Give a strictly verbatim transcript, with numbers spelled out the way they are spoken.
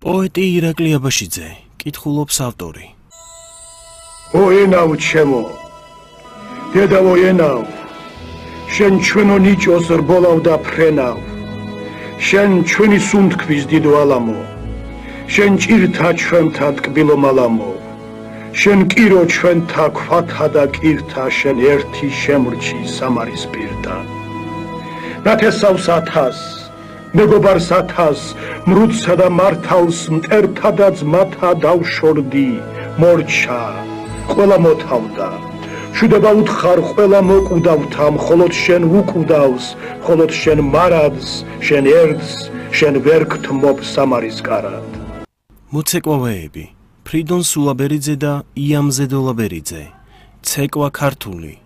პოეტი ირაკლი აბაშიძე, კითხულობს ავტორი. ო ენავ ჩემო, დედავო ენავ, შენ ჩვენო ნიჭოს რბოლავ და ფრენავ, შენ ჩვენი სუნთქვის დიდ ვალამო, შენ ჭირთა ჩვენთა ტკბილო მალამო, შენ კირო ჩვენთა ქვათა და კირთა, შენ ერთი შემრჩი სამარის პირთა. ნათესავს ათას, მეგობარს ათას, მრუდსა და მართალს, მტერთა და ძმათა დავშორდი, მორჩა, ყველა მოთავდა. შვიდება უთხარ, ყველა მოკვდავთა, მხოლოდ შენ უკვდავს, მხოლოდ შენ მარადს, შენ ერთს, შენ ვერ გთმობ სამარისკარად. მოცეკვავეები: ფრიდონ სულაბერიძე და იამზე დოლაბერიძე. ცეკვა ქართული.